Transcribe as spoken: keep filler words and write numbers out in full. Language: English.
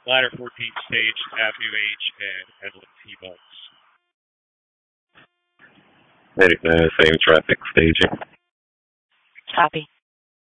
Ladder fourteen stage, Avenue H, and Headland T-Bucks. Uh, same traffic staging. Copy.